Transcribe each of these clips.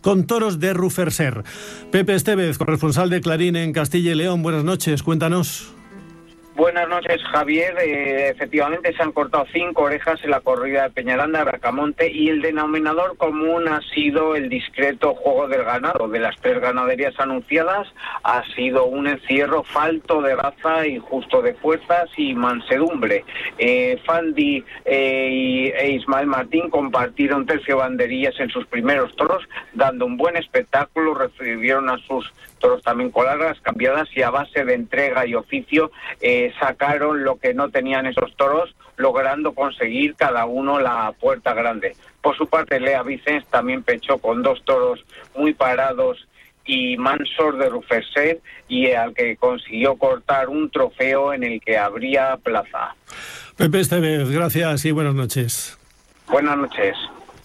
con toros de Ruferser. Pepe Estevez, corresponsal de Clarín en Castilla y León, buenas noches, cuéntanos. Buenas noches, Javier. Efectivamente se han cortado 5 orejas en la corrida de Peñaranda, Bracamonte, y el denominador común ha sido el discreto juego del ganado. De las 3 ganaderías anunciadas ha sido un encierro falto de raza y justo de fuerzas y mansedumbre. Fandi e Ismael Martín compartieron tercio banderillas en sus primeros toros, dando un buen espectáculo. Recibieron a sus toros también con largas cambiadas y a base de entrega y oficio sacaron lo que no tenían esos toros, logrando conseguir cada uno la puerta grande. Por su parte, Lea Vicens también pechó con 2 toros muy parados y mansos de Ruferser, y al que consiguió cortar un trofeo en el que habría plaza. Pepe Estevez, gracias y buenas noches. Buenas noches.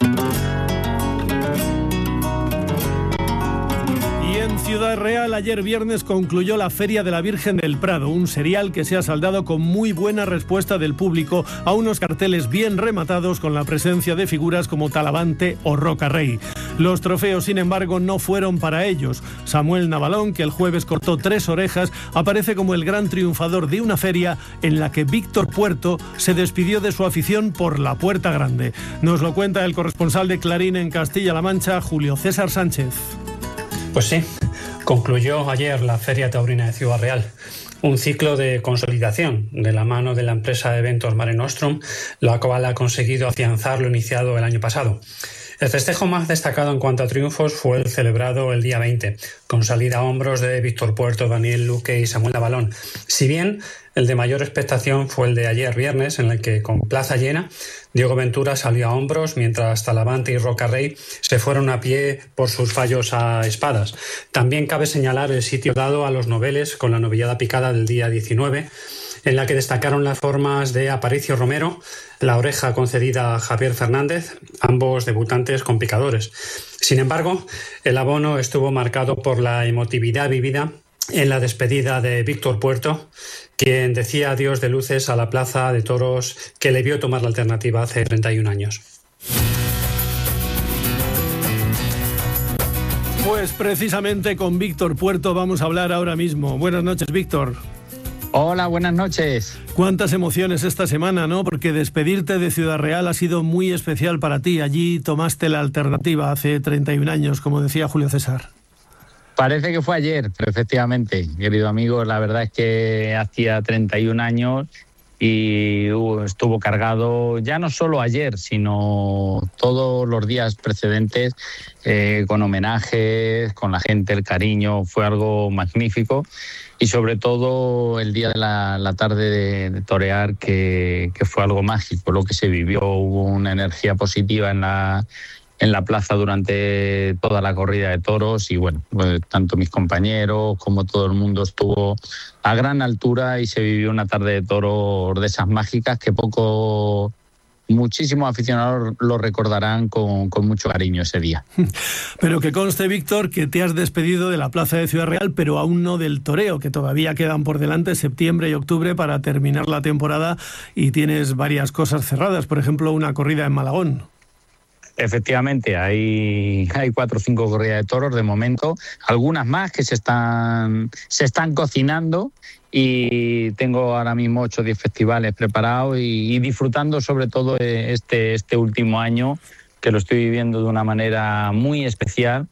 En Ciudad Real, ayer viernes concluyó la Feria de la Virgen del Prado, un serial que se ha saldado con muy buena respuesta del público a unos carteles bien rematados con la presencia de figuras como Talavante o Roca Rey. Los trofeos, sin embargo, no fueron para ellos. Samuel Navalón, que el jueves cortó 3 orejas, aparece como el gran triunfador de una feria en la que Víctor Puerto se despidió de su afición por la puerta grande. Nos lo cuenta el corresponsal de Clarín en Castilla-La Mancha, Julio César Sánchez. Pues sí, concluyó ayer la Feria Taurina de Ciudad Real. Un ciclo de consolidación de la mano de la empresa de eventos Mare Nostrum, la cual ha conseguido afianzar lo iniciado el año pasado. El festejo más destacado en cuanto a triunfos fue el celebrado el día 20, con salida a hombros de Víctor Puerto, Daniel Luque y Samuel Navalón. Si bien el de mayor expectación fue el de ayer viernes, en el que, con plaza llena, Diego Ventura salió a hombros, mientras Talavante y Roca Rey se fueron a pie por sus fallos a espadas. También cabe señalar el sitio dado a los noveles con la novillada picada del día 19, en la que destacaron las formas de Aparicio Romero, la oreja concedida a Javier Fernández, ambos debutantes con picadores. Sin embargo, el abono estuvo marcado por la emotividad vivida en la despedida de Víctor Puerto, quien decía adiós de luces a la plaza de toros que le vio tomar la alternativa hace 31 años. Pues precisamente con Víctor Puerto vamos a hablar ahora mismo. Buenas noches, Víctor. Hola, buenas noches. Cuántas emociones esta semana, ¿no? Porque despedirte de Ciudad Real ha sido muy especial para ti. Allí tomaste la alternativa hace 31 años, como decía Julio César. Parece que fue ayer, pero efectivamente, querido amigo, la verdad es que hacía 31 años y estuvo cargado ya no solo ayer, sino todos los días precedentes, con homenajes, con la gente, el cariño, fue algo magnífico. Y sobre todo el día de la tarde de torear, que fue algo mágico lo que se vivió. Hubo una energía positiva en la plaza durante toda la corrida de toros y bueno, pues, tanto mis compañeros como todo el mundo estuvo a gran altura y se vivió una tarde de toros de esas mágicas que muchísimos aficionados lo recordarán con mucho cariño ese día. Pero que conste, Víctor, que te has despedido de la plaza de Ciudad Real, pero aún no del toreo, que todavía quedan por delante septiembre y octubre para terminar la temporada y tienes varias cosas cerradas, por ejemplo, una corrida en Malagón. Efectivamente, hay 4 o 5 corridas de toros de momento, algunas más que se están cocinando y tengo ahora mismo 8 o 10 festivales preparados y disfrutando sobre todo este último año, que lo estoy viviendo de una manera muy especial,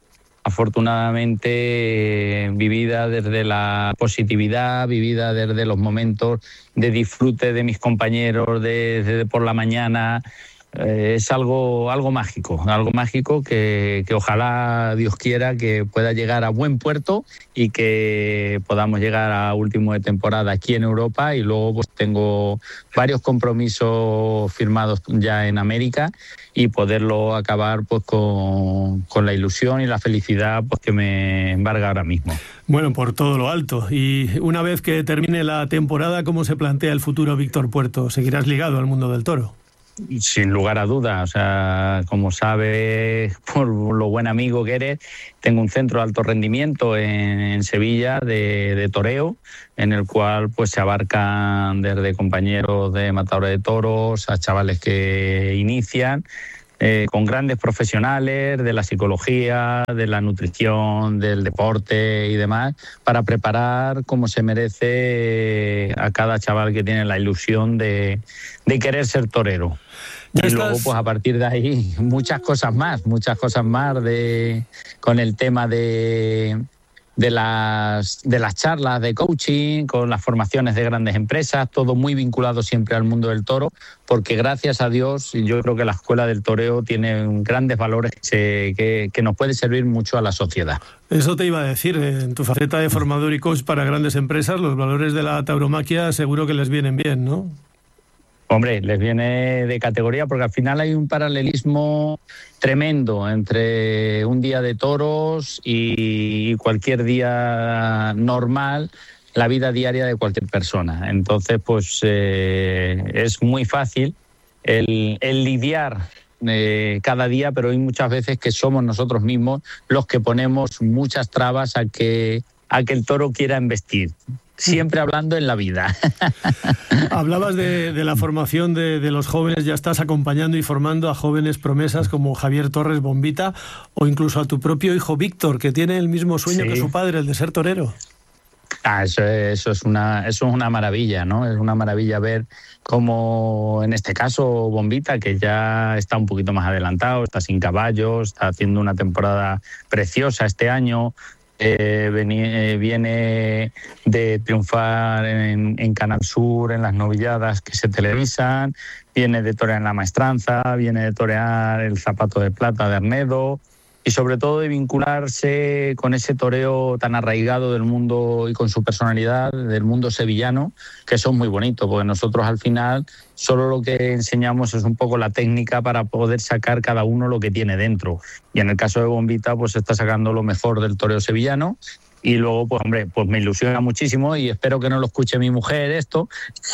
afortunadamente vivida desde la positividad, vivida desde los momentos de disfrute de mis compañeros de por la mañana. Es algo mágico que ojalá Dios quiera que pueda llegar a buen puerto y que podamos llegar a último de temporada aquí en Europa, y luego pues tengo varios compromisos firmados ya en América y poderlo acabar pues con la ilusión y la felicidad pues que me embarga ahora mismo. Bueno, por todo lo alto. Y una vez que termine la temporada, ¿cómo se plantea el futuro, Víctor Puerto? ¿Seguirás ligado al mundo del toro? Sin lugar a dudas, o sea, como sabes, por lo buen amigo que eres, tengo un centro de alto rendimiento en Sevilla de toreo, en el cual pues se abarcan desde compañeros de matadores de toros a chavales que inician, con grandes profesionales de la psicología, de la nutrición, del deporte y demás, para preparar como se merece a cada chaval que tiene la ilusión de querer ser torero. Y luego, pues a partir de ahí, muchas cosas más con el tema de las charlas de coaching, con las formaciones de grandes empresas, todo muy vinculado siempre al mundo del toro, porque gracias a Dios yo creo que la escuela del toreo tiene grandes valores que nos puede servir mucho a la sociedad. Eso te iba a decir, en tu faceta de formador y coach para grandes empresas, los valores de la tauromaquia seguro que les vienen bien, ¿no? Hombre, les viene de categoría porque al final hay un paralelismo tremendo entre un día de toros y cualquier día normal, la vida diaria de cualquier persona. Entonces, pues es muy fácil el lidiar cada día, pero hay muchas veces que somos nosotros mismos los que ponemos muchas trabas a que el toro quiera embestir. Siempre hablando en la vida. Hablabas de la formación de los jóvenes, ya estás acompañando y formando a jóvenes promesas como Javier Torres Bombita o incluso a tu propio hijo Víctor, que tiene el mismo sueño que su padre, el de ser torero. Eso es una maravilla, ¿no? Es una maravilla ver cómo, en este caso, Bombita, que ya está un poquito más adelantado, está sin caballos, está haciendo una temporada preciosa este año. Viene de triunfar en Canal Sur, en las novilladas que se televisan, viene de torear en La Maestranza, viene de torear el Zapato de Plata de Arnedo y sobre todo de vincularse con ese toreo tan arraigado del mundo y con su personalidad del mundo sevillano, que eso es muy bonito, porque nosotros al final solo lo que enseñamos es un poco la técnica para poder sacar cada uno lo que tiene dentro. Y en el caso de Bombita, pues está sacando lo mejor del toreo sevillano. Y luego, pues hombre, pues me ilusiona muchísimo y espero que no lo escuche mi mujer esto,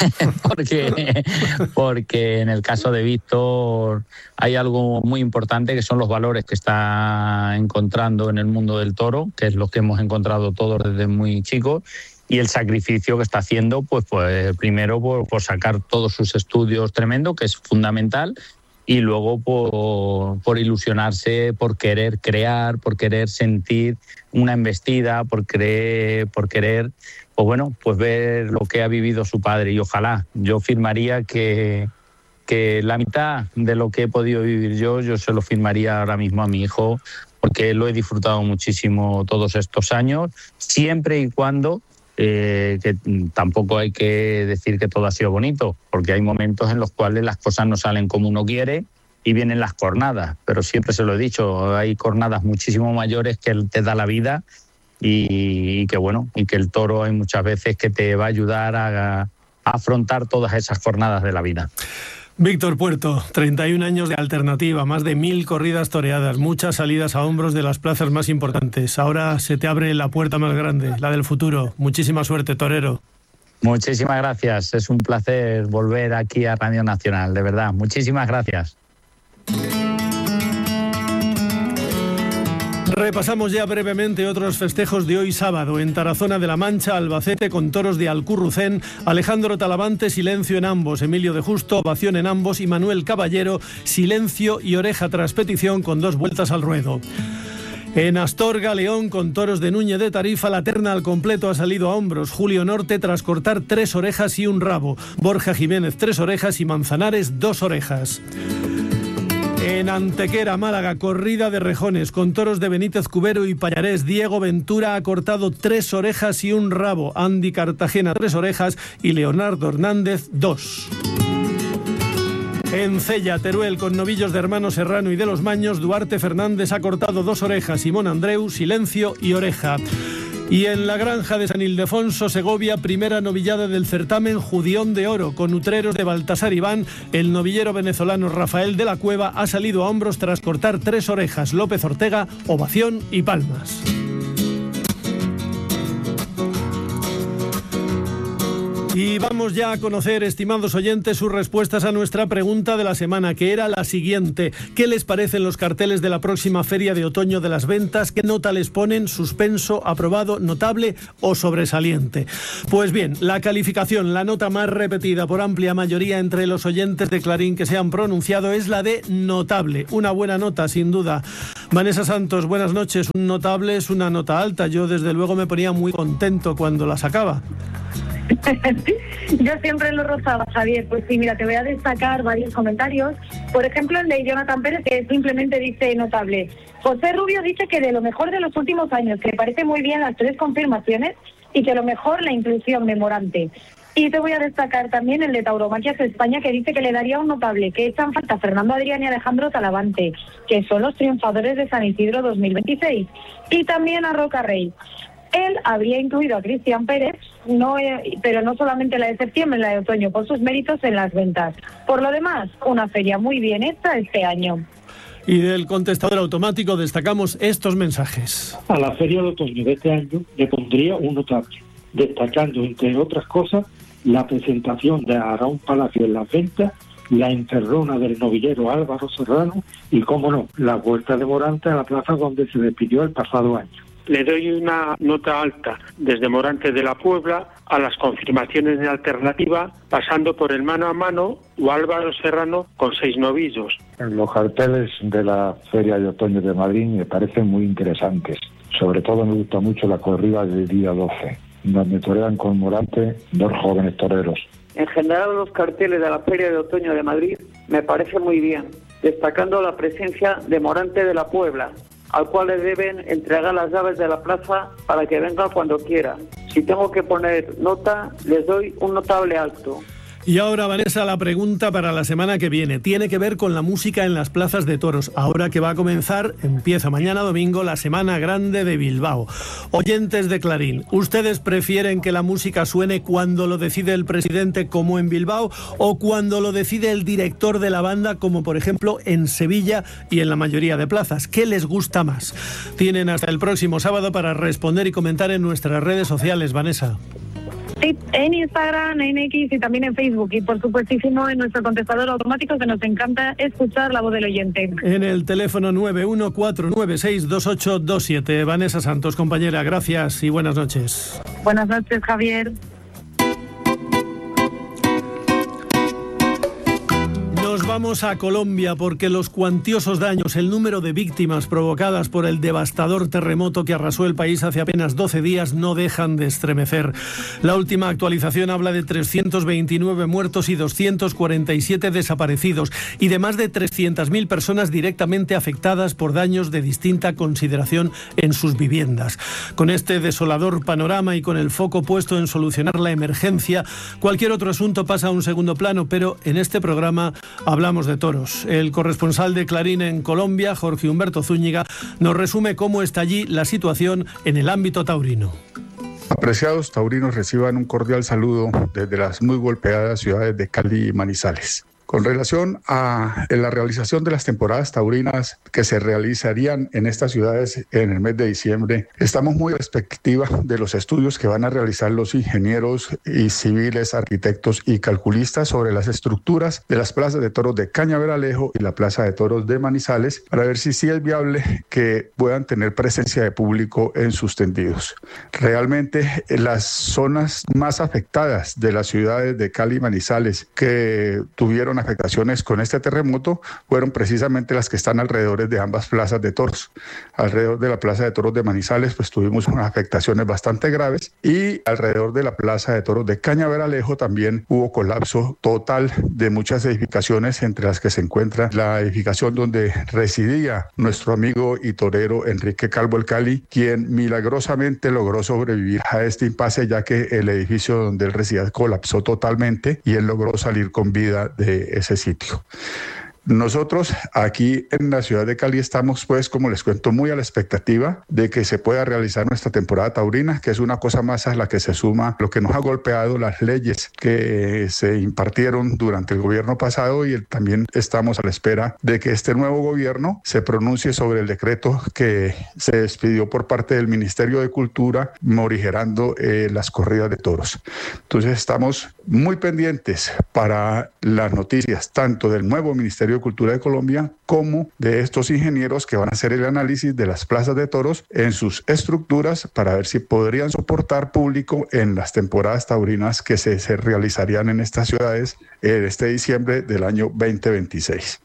porque en el caso de Víctor hay algo muy importante que son los valores que está encontrando en el mundo del toro, que es lo que hemos encontrado todos desde muy chicos, y el sacrificio que está haciendo, pues primero por sacar todos sus estudios tremendo, que es fundamental, y luego por ilusionarse, por querer crear, por querer sentir una embestida, por querer pues ver lo que ha vivido su padre. Y ojalá, yo firmaría que la mitad de lo que he podido vivir yo se lo firmaría ahora mismo a mi hijo, porque lo he disfrutado muchísimo todos estos años, siempre y cuando que tampoco hay que decir que todo ha sido bonito, porque hay momentos en los cuales las cosas no salen como uno quiere y vienen las cornadas, pero siempre se lo he dicho, hay cornadas muchísimo mayores que te da la vida y que el toro hay muchas veces que te va a ayudar a afrontar todas esas jornadas de la vida. Víctor Puerto, 31 años de alternativa, más de 1000 corridas toreadas, muchas salidas a hombros de las plazas más importantes. Ahora se te abre la puerta más grande, la del futuro. Muchísima suerte, torero. Muchísimas gracias. Es un placer volver aquí a Radio Nacional, de verdad. Muchísimas gracias. Repasamos ya brevemente otros festejos de hoy sábado. En Tarazona de la Mancha, Albacete con toros de Alcurrucén, Alejandro Talavante, silencio en ambos, Emilio de Justo, ovación en ambos y Manuel Caballero, silencio y oreja tras petición con 2 vueltas al ruedo. En Astorga, León, con toros de Núñez de Tarifa, la terna al completo ha salido a hombros. Julio Norte tras cortar 3 orejas y un rabo. Borja Jiménez 3 orejas y Manzanares 2 orejas. En Antequera, Málaga, corrida de rejones con toros de Benítez Cubero y Pallarés. Diego Ventura ha cortado 3 orejas y un rabo. Andy Cartagena 3 orejas y Leonardo Hernández 2. En Cella, Teruel, con novillos de Hermano Serrano y de los Maños, Duarte Fernández ha cortado 2 orejas. Simón Andreu, silencio y oreja. Y en la granja de San Ildefonso, Segovia, primera novillada del certamen Judión de Oro, con utreros de Baltasar Iván. El novillero venezolano Rafael de la Cueva ha salido a hombros tras cortar 3 orejas. López Ortega, ovación y palmas. Y Y vamos ya a conocer, estimados oyentes, sus respuestas a nuestra pregunta de la semana, que era la siguiente. ¿Qué les parecen los carteles de la próxima Feria de Otoño de las Ventas? ¿Qué nota les ponen? ¿Suspenso, aprobado, notable o sobresaliente? Pues bien, la calificación, la nota más repetida por amplia mayoría entre los oyentes de Clarín que se han pronunciado es la de notable. Una buena nota, sin duda. Vanessa Santos, buenas noches. Un notable es una nota alta. Yo, desde luego, me ponía muy contento cuando la sacaba. Yo siempre lo rozaba, Javier. Pues sí, mira, te voy a destacar varios comentarios. Por ejemplo, el de Jonathan Pérez, que simplemente dice notable. José Rubio dice que de lo mejor de los últimos años, que le parece muy bien las 3 confirmaciones y que lo mejor la inclusión de Morante. Y te voy a destacar también el de Tauromaquias España, que dice que le daría un notable, que echan falta Fernando Adrián y Alejandro Talavante, que son los triunfadores de San Isidro 2026. Y también a Roca Rey. Él habría incluido a Cristian Pérez, pero no solamente la de septiembre, la de otoño, por sus méritos en las ventas. Por lo demás, una feria muy bien hecha este año. Y del contestador automático destacamos estos mensajes. A la feria de otoño de este año le pondría un notable, destacando, entre otras cosas, la presentación de Araún Palacio en las ventas, la encerrona del novillero Álvaro Serrano y, cómo no, la vuelta de Morante a la plaza donde se despidió el pasado año. Le doy una nota alta, desde Morante de la Puebla a las confirmaciones de alternativa, pasando por el mano a mano o Álvaro Serrano con 6 novillos. Los carteles de la Feria de Otoño de Madrid me parecen muy interesantes. Sobre todo me gusta mucho la corrida del día 12, donde torean con Morante 2 jóvenes toreros. En general, los carteles de la Feria de Otoño de Madrid me parecen muy bien, destacando la presencia de Morante de la Puebla, al cual le deben entregar las llaves de la plaza para que venga cuando quiera. Si tengo que poner nota, les doy un notable alto. Y ahora, Vanessa, la pregunta para la semana que viene. Tiene que ver con la música en las plazas de toros. Ahora que va a comenzar, empieza mañana domingo, la Semana Grande de Bilbao. Oyentes de Clarín, ¿ustedes prefieren que la música suene cuando lo decide el presidente, como en Bilbao, o cuando lo decide el director de la banda, como por ejemplo en Sevilla y en la mayoría de plazas? ¿Qué les gusta más? Tienen hasta el próximo sábado para responder y comentar en nuestras redes sociales, Vanessa. Sí, en Instagram, en X y también en Facebook. Y por supuestísimo en nuestro contestador automático, que nos encanta escuchar la voz del oyente. En el teléfono 914962827. Vanessa Santos, compañera, gracias y buenas noches. Buenas noches, Javier. Nos vamos a Colombia porque los cuantiosos daños, el número de víctimas provocadas por el devastador terremoto que arrasó el país hace apenas 12 días no dejan de estremecer. La última actualización habla de 329 muertos y 247 desaparecidos y de más de 300.000 personas directamente afectadas por daños de distinta consideración en sus viviendas. Con este desolador panorama y con el foco puesto en solucionar la emergencia, cualquier otro asunto pasa a un segundo plano, pero en este programa hablamos de toros. El corresponsal de Clarín en Colombia, Jorge Humberto Zúñiga, nos resume cómo está allí la situación en el ámbito taurino. Apreciados taurinos, reciban un cordial saludo desde las muy golpeadas ciudades de Cali y Manizales. Con relación a la realización de las temporadas taurinas que se realizarían en estas ciudades en el mes de diciembre, estamos muy expectativa de los estudios que van a realizar los ingenieros y civiles, arquitectos y calculistas sobre las estructuras de las plazas de toros de Cañaveralejo y la plaza de toros de Manizales, para ver si sí es viable que puedan tener presencia de público en sus tendidos. Realmente las zonas más afectadas de las ciudades de Cali y Manizales que tuvieron afectaciones con este terremoto fueron precisamente las que están alrededor de ambas plazas de toros. Alrededor de la plaza de toros de Manizales pues tuvimos unas afectaciones bastante graves, y alrededor de la plaza de toros de Cañaveralejo también hubo colapso total de muchas edificaciones, entre las que se encuentra la edificación donde residía nuestro amigo y torero Enrique Calvo el Cali, quien milagrosamente logró sobrevivir a este impasse, ya que el edificio donde él residía colapsó totalmente y él logró salir con vida de ese sitio. Nosotros aquí en la ciudad de Cali estamos, pues, como les cuento, muy a la expectativa de que se pueda realizar nuestra temporada taurina, que es una cosa más a la que se suma lo que nos ha golpeado las leyes que se impartieron durante el gobierno pasado, y también estamos a la espera de que este nuevo gobierno se pronuncie sobre el decreto que se expidió por parte del Ministerio de Cultura morigerando las corridas de toros. Entonces estamos muy pendientes para las noticias tanto del nuevo Ministerio de Cultura de Colombia como de estos ingenieros que van a hacer el análisis de las plazas de toros en sus estructuras para ver si podrían soportar público en las temporadas taurinas que se realizarían en estas ciudades este diciembre del año 2026.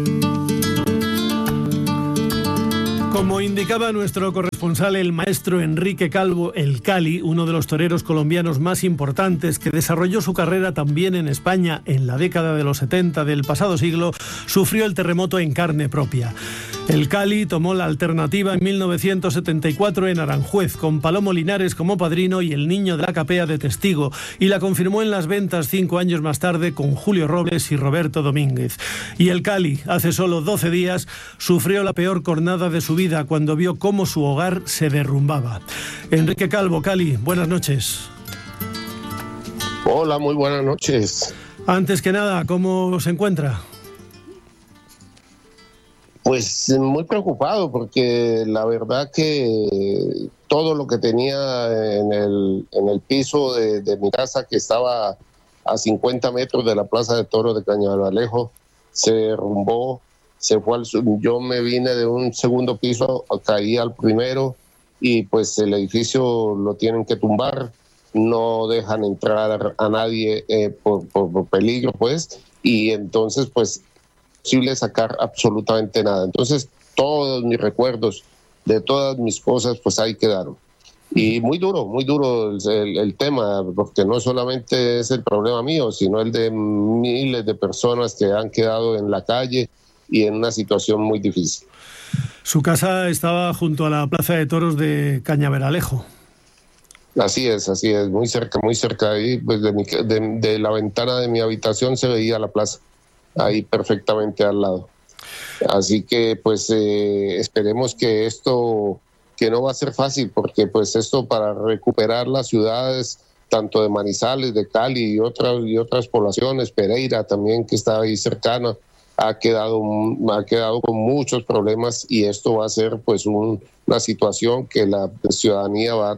Como indicaba nuestro corresponsal, el maestro Enrique Calvo, el Cali, uno de los toreros colombianos más importantes que desarrolló su carrera también en España en la década de los 70 del pasado siglo, sufrió el terremoto en carne propia. El Cali tomó la alternativa en 1974 en Aranjuez, con Palomo Linares como padrino y el Niño de la Capea de testigo, y la confirmó en las ventas 5 años más tarde con Julio Robles y Roberto Domínguez. Y el Cali, hace solo 12 días, sufrió la peor cornada de su vida cuando vio cómo su hogar se derrumbaba. Enrique Calvo, Cali, buenas noches. Hola, muy buenas noches. Antes que nada, ¿cómo se encuentra? Pues muy preocupado, porque la verdad que todo lo que tenía en el piso de mi casa, que estaba a 50 metros de la Plaza de Toros de Cañaveralejo, se derrumbó, se fue yo me vine de un segundo piso, caí al primero, y pues el edificio lo tienen que tumbar, no dejan entrar a nadie por peligro, pues, y entonces pues posible sacar absolutamente nada. Entonces todos mis recuerdos de todas mis cosas pues ahí quedaron. Y muy duro el tema, porque no solamente es el problema mío, sino el de miles de personas que han quedado en la calle y en una situación muy difícil. Su casa estaba junto a la Plaza de Toros de Cañaveralejo. Así es, muy cerca de ahí, pues de la ventana de mi habitación se veía la plaza, ahí perfectamente al lado. Así que pues esperemos que esto, que no va a ser fácil, porque pues esto para recuperar las ciudades, tanto de Manizales, de Cali y otras poblaciones, Pereira también, que está ahí cercana, ha quedado con muchos problemas, y esto va a ser pues una situación que la ciudadanía va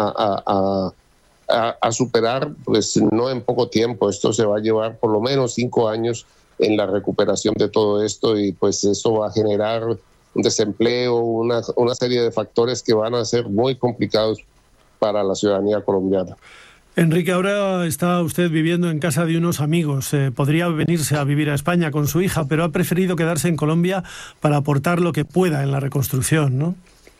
a superar pues no en poco tiempo. Esto se va a llevar por lo menos 5 años en la recuperación de todo esto, y pues eso va a generar un desempleo, una serie de factores que van a ser muy complicados para la ciudadanía colombiana. Enrique, ahora está usted viviendo en casa de unos amigos. Podría venirse a vivir a España con su hija, pero ha preferido quedarse en Colombia para aportar lo que pueda en la reconstrucción, ¿no?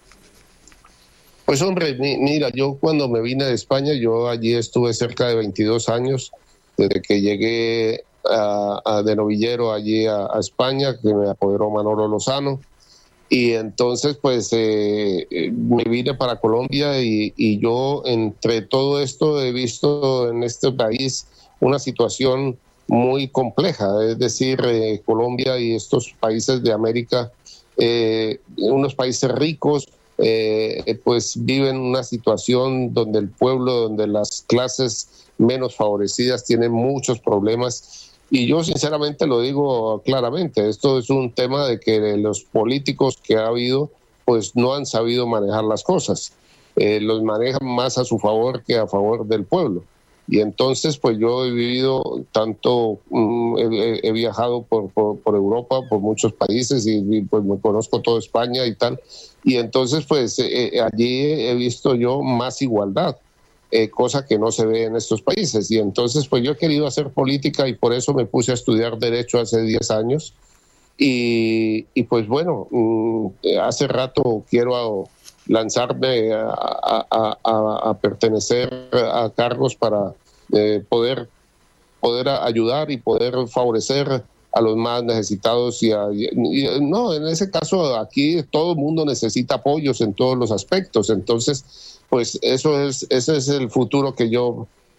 Pues hombre, mira, yo cuando me vine de España, yo allí estuve cerca de 22 años, desde que llegué de novillero allí a España, que me apoderó Manolo Lozano. Y entonces pues me vine para Colombia, y yo entre todo esto he visto en este país una situación muy compleja, es decir, Colombia y estos países de América, unos países ricos, pues viven una situación donde el pueblo, donde las clases menos favorecidas tienen muchos problemas. Y yo sinceramente lo digo claramente, esto es un tema de que los políticos que ha habido pues no han sabido manejar las cosas, los manejan más a su favor que a favor del pueblo. Y entonces pues yo he vivido tanto, he viajado por Europa, por muchos países, y pues me conozco toda España y tal, y entonces pues allí he visto yo más igualdad. Cosa que no se ve en estos países. Y entonces pues yo he querido hacer política, y por eso me puse a estudiar Derecho hace 10 años, y pues bueno, hace rato quiero lanzarme a pertenecer a cargos para poder ayudar y poder favorecer a los más necesitados, y no, en ese caso aquí todo el mundo necesita apoyos en todos los aspectos. Entonces pues ese es el futuro que yo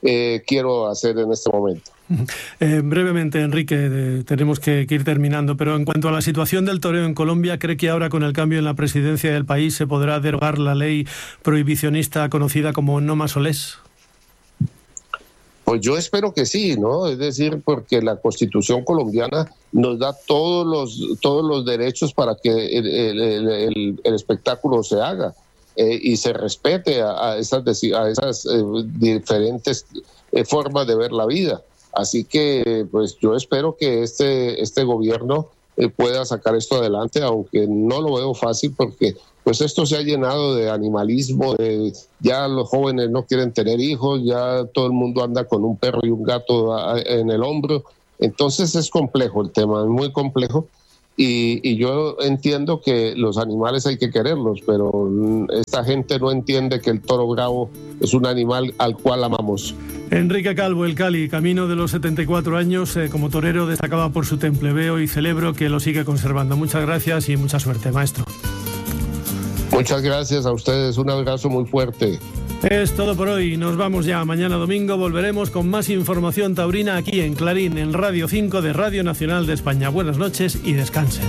quiero hacer en este momento. Brevemente, Enrique, tenemos que ir terminando, pero en cuanto a la situación del toreo en Colombia, ¿cree que ahora con el cambio en la presidencia del país se podrá derogar la ley prohibicionista conocida como No Más Olés? Pues yo espero que sí, ¿no? Es decir, porque la Constitución colombiana nos da todos los derechos para que el espectáculo se haga y se respete a esas diferentes formas de ver la vida. Así que pues yo espero que este gobierno pueda sacar esto adelante, aunque no lo veo fácil porque pues esto se ha llenado de animalismo, ya los jóvenes no quieren tener hijos, ya todo el mundo anda con un perro y un gato en el hombro. Entonces es complejo el tema, es muy complejo. Y yo entiendo que los animales hay que quererlos, pero esta gente no entiende que el toro bravo es un animal al cual amamos. Enrique Calvo, el Cali, camino de los 74 años, como torero destacaba por su templeveo y celebro que lo sigue conservando. Muchas gracias y mucha suerte, maestro. Muchas gracias a ustedes, un abrazo muy fuerte. Es todo por hoy, nos vamos ya. Mañana domingo volveremos con más información taurina aquí en Clarín, en Radio 5 de Radio Nacional de España. Buenas noches y descansen.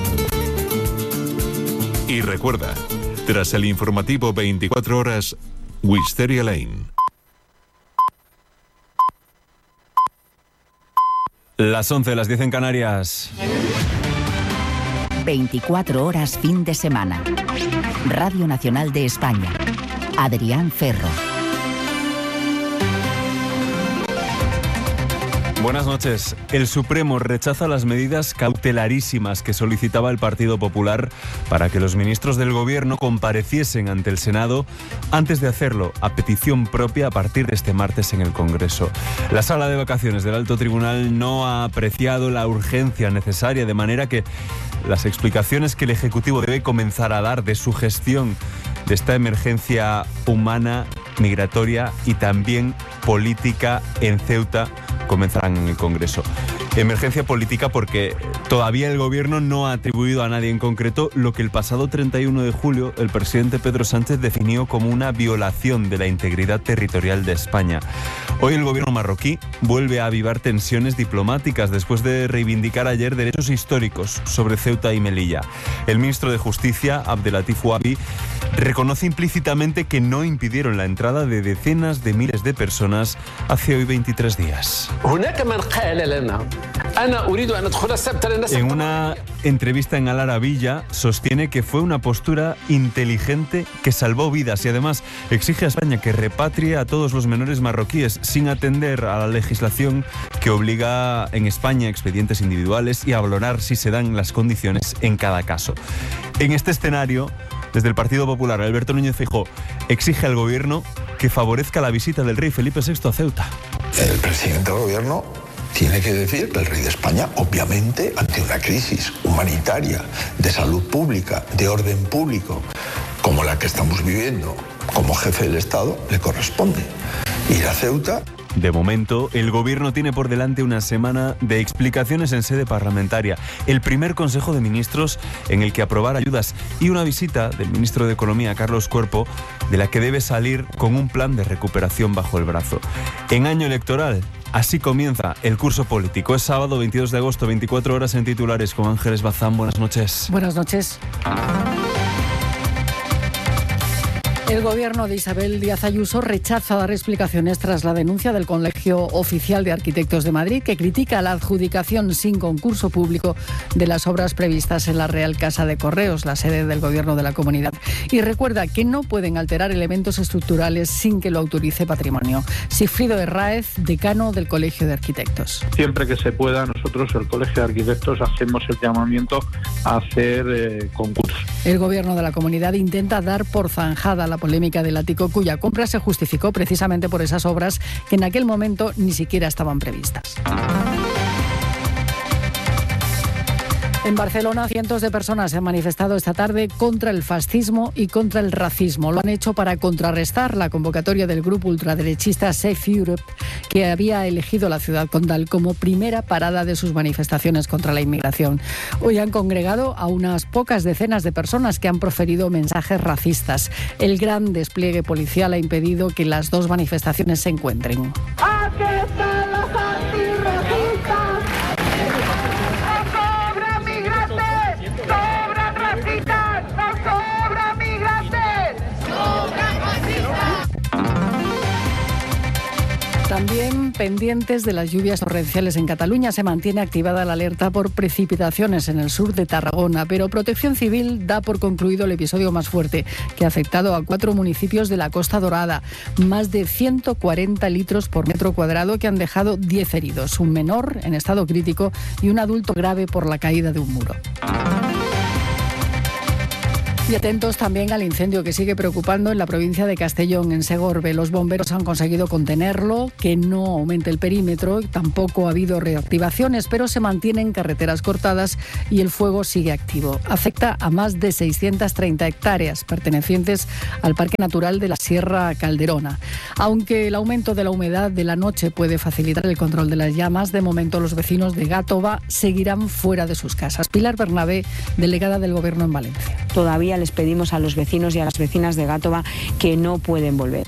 Y recuerda, tras el informativo 24 horas, Wisteria Lane. Las 11, las 10 en Canarias. 24 horas fin de semana. Radio Nacional de España. Adrián Ferro. Buenas noches. El Supremo rechaza las medidas cautelarísimas que solicitaba el Partido Popular para que los ministros del Gobierno compareciesen ante el Senado antes de hacerlo a petición propia a partir de este martes en el Congreso. La Sala de Vacaciones del Alto Tribunal no ha apreciado la urgencia necesaria, de manera que las explicaciones que el Ejecutivo debe comenzar a dar de su gestión de esta emergencia humana, migratoria y también política en Ceuta comenzarán en el Congreso. Emergencia política porque todavía el Gobierno no ha atribuido a nadie en concreto lo que el pasado 31 de julio el presidente Pedro Sánchez definió como una violación de la integridad territorial de España. Hoy el Gobierno marroquí vuelve a avivar tensiones diplomáticas después de reivindicar ayer derechos históricos sobre Ceuta y Melilla. El ministro de Justicia, Abdelatif Ouabi, reconoce implícitamente que no impidieron la entrada de decenas de miles de personas hace hoy 23 días. En una entrevista en Al Arabiya sostiene que fue una postura inteligente que salvó vidas y además exige a España que repatrie a todos los menores marroquíes sin atender a la legislación que obliga en España expedientes individuales y a valorar si se dan las condiciones en cada caso. En este escenario, desde el Partido Popular, Alberto Núñez Feijóo exige al Gobierno que favorezca la visita del rey Felipe VI a Ceuta. El presidente del Gobierno tiene que decir que el rey de España, obviamente, ante una crisis humanitaria, de salud pública, de orden público, como la que estamos viviendo, como jefe del Estado, le corresponde ir a Ceuta. De momento, el Gobierno tiene por delante una semana de explicaciones en sede parlamentaria, el primer Consejo de Ministros en el que aprobar ayudas y una visita del ministro de Economía, Carlos Cuerpo, de la que debe salir con un plan de recuperación bajo el brazo. En año electoral, así comienza el curso político. Es sábado 22 de agosto, 24 horas en titulares con Ángeles Bazán. Buenas noches. Buenas noches. El gobierno de Isabel Díaz Ayuso rechaza dar explicaciones tras la denuncia del Colegio Oficial de Arquitectos de Madrid, que critica la adjudicación sin concurso público de las obras previstas en la Real Casa de Correos, la sede del gobierno de la comunidad. Y recuerda que no pueden alterar elementos estructurales sin que lo autorice Patrimonio. Sigfrido Herráez, decano del Colegio de Arquitectos. Siempre que se pueda, nosotros, el Colegio de Arquitectos, hacemos el llamamiento a hacer concursos. El gobierno de la comunidad intenta dar por zanjada la polémica del ático, cuya compra se justificó precisamente por esas obras que en aquel momento ni siquiera estaban previstas. En Barcelona, cientos de personas se han manifestado esta tarde contra el fascismo y contra el racismo. Lo han hecho para contrarrestar la convocatoria del grupo ultraderechista Safe Europe, que había elegido la ciudad condal como primera parada de sus manifestaciones contra la inmigración. Hoy han congregado a unas pocas decenas de personas que han proferido mensajes racistas. El gran despliegue policial ha impedido que las dos manifestaciones se encuentren. aquí están los antirracistas. ¡No sobran migrantes! ¡Sobran racistas! ¡No sobran migrantes! ¡Sobran racistas! También pendientes de las lluvias torrenciales en Cataluña, se mantiene activada la alerta por precipitaciones en el sur de Tarragona, pero Protección Civil da por concluido el episodio más fuerte que ha afectado a 4 municipios de la Costa Dorada. Más de 140 litros por metro cuadrado que han dejado 10 heridos, un menor en estado crítico y un adulto grave por la caída de un muro. Y atentos también al incendio que sigue preocupando en la provincia de Castellón, en Segorbe. Los bomberos han conseguido contenerlo, que no aumente el perímetro, tampoco ha habido reactivaciones, pero se mantienen carreteras cortadas y el fuego sigue activo. Afecta a más de 630 hectáreas pertenecientes al Parque Natural de la Sierra Calderona. Aunque el aumento de la humedad de la noche puede facilitar el control de las llamas, de momento los vecinos de Gátova seguirán fuera de sus casas. Pilar Bernabé, delegada del Gobierno en Valencia. Todavía les pedimos a los vecinos y a las vecinas de Gátova que no pueden volver.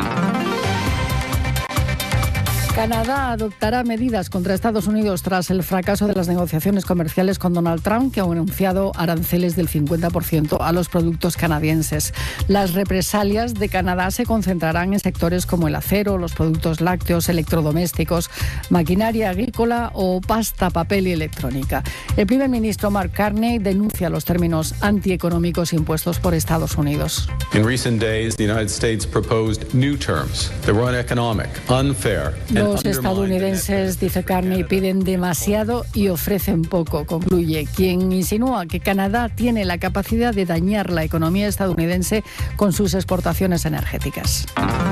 Canadá adoptará medidas contra Estados Unidos tras el fracaso de las negociaciones comerciales con Donald Trump, que ha anunciado aranceles del 50% a los productos canadienses. Las represalias de Canadá se concentrarán en sectores como el acero, los productos lácteos, electrodomésticos, maquinaria agrícola o pasta, papel y electrónica. El primer ministro Mark Carney denuncia los términos antieconómicos impuestos por Estados Unidos. In recent days, the United States proposed new terms that were uneconomic, unfair. Los estadounidenses, dice Carney, piden demasiado y ofrecen poco, concluye, quien insinúa que Canadá tiene la capacidad de dañar la economía estadounidense con sus exportaciones energéticas.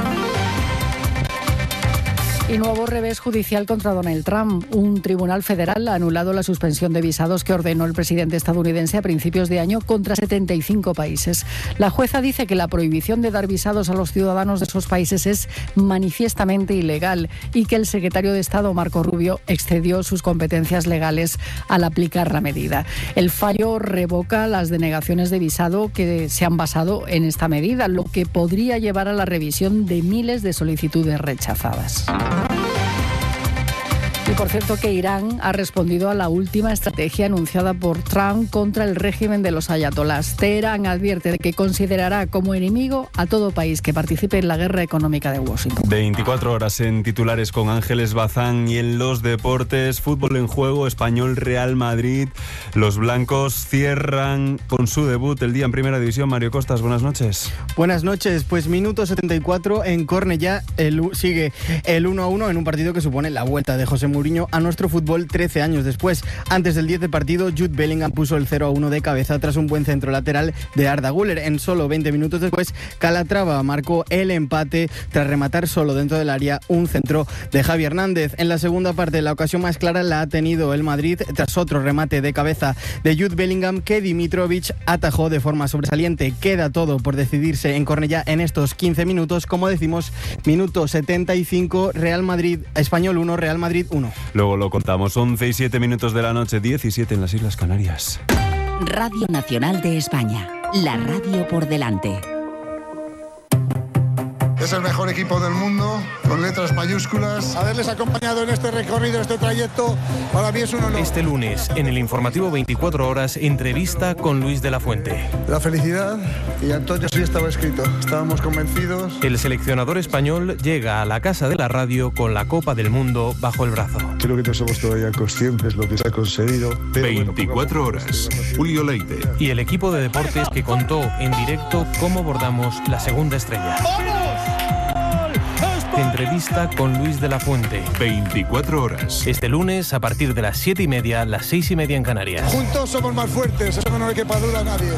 Y nuevo revés judicial contra Donald Trump. Un tribunal federal ha anulado la suspensión de visados que ordenó el presidente estadounidense a principios de año contra 75 países. La jueza dice que la prohibición de dar visados a los ciudadanos de esos países es manifiestamente ilegal y que el secretario de Estado, Marco Rubio, excedió sus competencias legales al aplicar la medida. El fallo revoca las denegaciones de visado que se han basado en esta medida, lo que podría llevar a la revisión de miles de solicitudes rechazadas. Y por cierto que Irán ha respondido a la última estrategia anunciada por Trump contra el régimen de los ayatolás. Teherán advierte de que considerará como enemigo a todo país que participe en la guerra económica de Washington. 24 horas en titulares con Ángeles Bazán y en los deportes, fútbol en juego, Español Real Madrid. Los blancos cierran con su debut el día en Primera División. Mario Costas, buenas noches. Buenas noches, pues minuto 74 en Cornellá, sigue el 1-1 en un partido que supone la vuelta de José Mourinho a nuestro fútbol 13 años después. Antes del 10 de partido, Jude Bellingham puso el 0-1 de cabeza tras un buen centro lateral de Arda Güler. En solo 20 minutos después, Calatrava marcó el empate tras rematar solo dentro del área un centro de Javi Hernández. En la segunda parte, la ocasión más clara la ha tenido el Madrid tras otro remate de cabeza de Jude Bellingham que Dimitrovic atajó de forma sobresaliente. Queda todo por decidirse en Cornellá en estos 15 minutos. Como decimos, minuto 75, Real Madrid, Español 1, Real Madrid 1. Luego lo contamos. 11 y 7 minutos de la noche, 17 en las Islas Canarias. Radio Nacional de España, la radio por delante. Es el mejor equipo del mundo, con letras mayúsculas. Haberles acompañado en este recorrido, este trayecto, para mí es un honor. Este lunes, en el informativo 24 horas, entrevista con Luis de la Fuente. La felicidad, y Antonio sí estaba escrito, estábamos convencidos. El seleccionador español llega a la Casa de la Radio con la Copa del Mundo bajo el brazo. Creo que no somos todavía conscientes de lo que se ha conseguido. 24 horas, Julio Leite. Y el equipo de deportes que contó en directo cómo bordamos la segunda estrella. Entrevista con Luis de la Fuente. 24 horas. Este lunes a partir de las 7:30, las 6:30 en Canarias. Juntos somos más fuertes, eso no le quepa duda a nadie.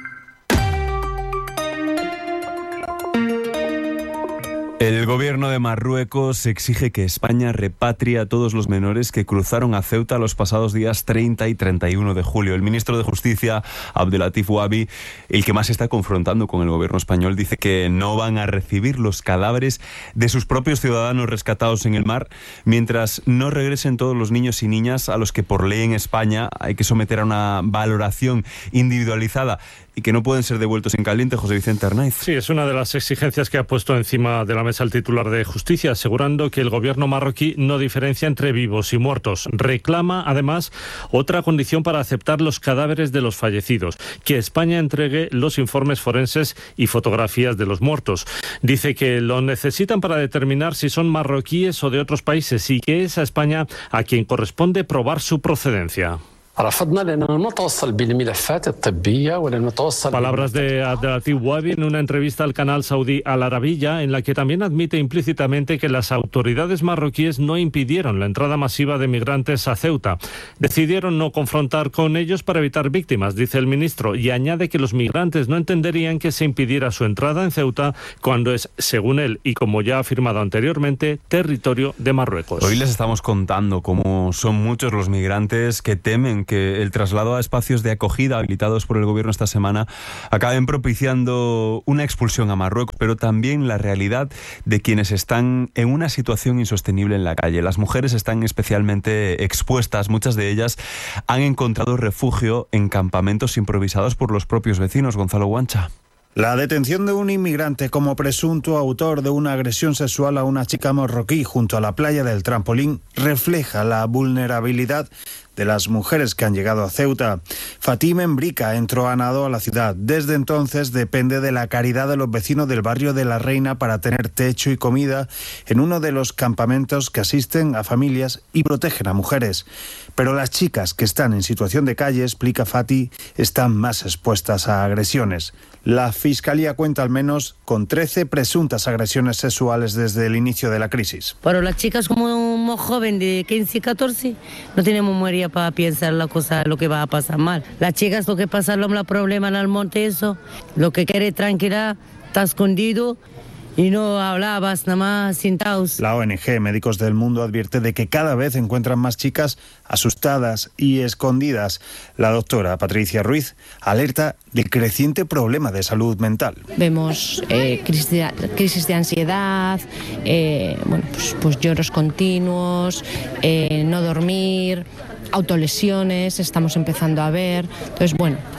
El gobierno de Marruecos exige que España repatrie a todos los menores que cruzaron a Ceuta los pasados días 30 y 31 de julio. El ministro de Justicia, Abdelatif Ouabi, el que más se está confrontando con el gobierno español, dice que no van a recibir los cadáveres de sus propios ciudadanos rescatados en el mar mientras no regresen todos los niños y niñas a los que por ley en España hay que someter a una valoración individualizada y que no pueden ser devueltos en caliente, José Vicente Arnaiz. Sí, es una de las exigencias que ha puesto encima de la mesa el titular de Justicia, asegurando que el gobierno marroquí no diferencia entre vivos y muertos. Reclama, además, otra condición para aceptar los cadáveres de los fallecidos, que España entregue los informes forenses y fotografías de los muertos. Dice que lo necesitan para determinar si son marroquíes o de otros países y que es a España a quien corresponde probar su procedencia. Palabras de Abdelatif Wabi en una entrevista al canal saudí Al Arabiya, en la que también admite implícitamente que las autoridades marroquíes no impidieron la entrada masiva de migrantes a Ceuta. Decidieron no confrontar con ellos para evitar víctimas, dice el ministro, y añade que los migrantes no entenderían que se impidiera su entrada en Ceuta cuando es, según él y como ya ha afirmado anteriormente, territorio de Marruecos. Hoy les estamos contando cómo son muchos los migrantes que temen que el traslado a espacios de acogida habilitados por el gobierno esta semana acaben propiciando una expulsión a Marruecos, pero también la realidad de quienes están en una situación insostenible en la calle. Las mujeres están especialmente expuestas, muchas de ellas han encontrado refugio en campamentos improvisados por los propios vecinos. Gonzalo Guancha. La detención de un inmigrante como presunto autor de una agresión sexual a una chica marroquí junto a la playa del Trampolín refleja la vulnerabilidad de las mujeres que han llegado a Ceuta. Fatima Embrica entró a nado a la ciudad. Desde entonces depende de la caridad de los vecinos del barrio de La Reina para tener techo y comida en uno de los campamentos que asisten a familias y protegen a mujeres. Pero las chicas que están en situación de calle, explica Fati, están más expuestas a agresiones. La Fiscalía cuenta al menos con 13 presuntas agresiones sexuales desde el inicio de la crisis. Para las chicas como joven de 15 y 14 no tenemos memoria para pensar la cosa, lo que va a pasar mal. Las chicas lo que pasa el problema en el monte, eso, lo que quiere tranquilidad, está escondido y no hablabas nada más sentados. La ONG Médicos del Mundo advierte de que cada vez encuentran más chicas asustadas y escondidas. La doctora Patricia Ruiz alerta del creciente problema de salud mental. Vemos crisis de ansiedad, pues lloros continuos, no dormir, autolesiones, estamos empezando a ver. Entonces,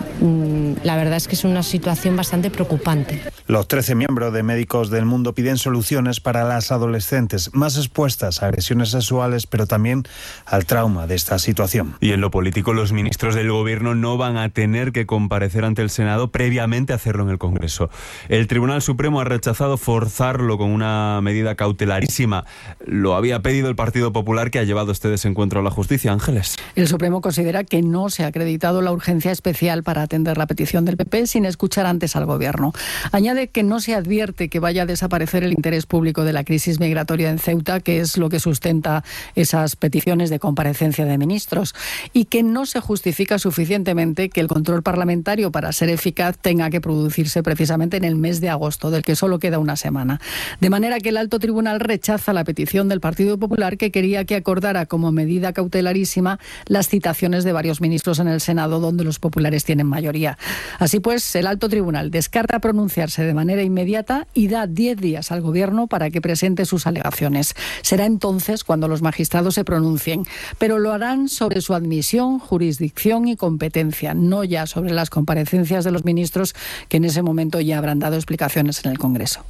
la verdad es que es una situación bastante preocupante. Los 13 miembros de Médicos del Mundo piden soluciones para las adolescentes más expuestas a agresiones sexuales, pero también al trauma de esta situación. Y en lo político, los ministros del gobierno no van a tener que comparecer ante el Senado previamente a hacerlo en el Congreso. El Tribunal Supremo ha rechazado forzarlo con una medida cautelarísima. Lo había pedido el Partido Popular, que ha llevado este desencuentro a la justicia. Ángeles. El Supremo considera que no se ha acreditado la urgencia especial para atender la petición del PP sin escuchar antes al Gobierno. Añade que no se advierte que vaya a desaparecer el interés público de la crisis migratoria en Ceuta, que es lo que sustenta esas peticiones de comparecencia de ministros, y que no se justifica suficientemente que el control parlamentario, para ser eficaz, tenga que producirse precisamente en el mes de agosto, del que solo queda una semana. De manera que el alto tribunal rechaza la petición del Partido Popular, que quería que acordara como medida cautelarísima las citaciones de varios ministros en el Senado, donde los populares tienen mayoría. Así pues, el alto tribunal descarta pronunciarse de manera inmediata y da 10 días al Gobierno para que presente sus alegaciones. Será entonces cuando los magistrados se pronuncien, pero lo harán sobre su admisión, jurisdicción y competencia, no ya sobre las comparecencias de los ministros, que en ese momento ya habrán dado explicaciones en el Congreso.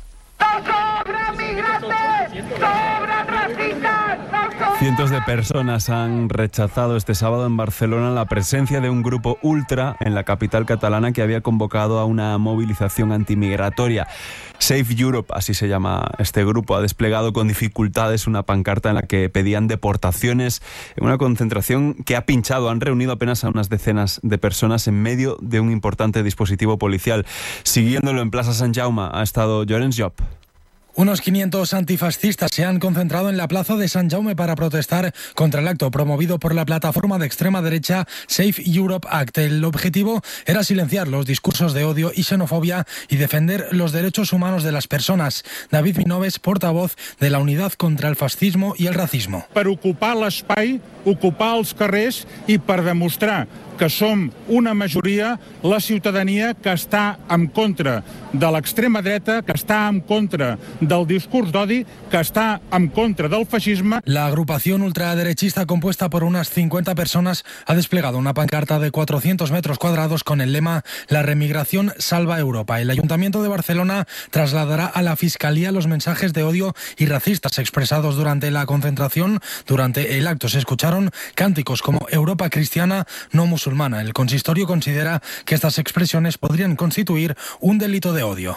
¡Sobran migrantes! ¡Sobran racistas! Cientos de personas han rechazado este sábado en Barcelona la presencia de un grupo ultra en la capital catalana que había convocado a una movilización antimigratoria. Save Europe, así se llama este grupo, ha desplegado con dificultades una pancarta en la que pedían deportaciones en una concentración que ha pinchado. Han reunido apenas a unas decenas de personas en medio de un importante dispositivo policial. Siguiéndolo en Plaza Sant Jaume ha estado Llorenç Job. Unos 500 antifascistas se han concentrado en la plaza de Sant Jaume para protestar contra el acto promovido por la plataforma de extrema derecha Save Europe Act. El objetivo era silenciar los discursos de odio y xenofobia y defender los derechos humanos de las personas. David Minoves, portavoz de la Unidad contra el Fascismo y el Racismo. Per ocupar l'espai, ocupar els carrers i per demostrar que som una majoria, la ciutadania que està en contra de l'extrema dreta, que està en contra del discurs d'odi que està en contra del feixisme. La agrupación ultraderechista compuesta por unas 50 personas ha desplegado una pancarta de 400 metros cuadrados con el lema «La remigración salva Europa». El Ayuntamiento de Barcelona trasladará a la Fiscalía los mensajes de odio y racistas expresados durante la concentración. Durante el acto se escucharon cánticos como Europa cristiana, no musulmana. El consistorio considera que estas expresiones podrían constituir un delito de odio.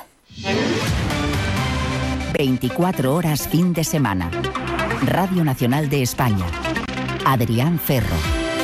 24 horas fin de semana. Radio Nacional de España. Adrián Ferro.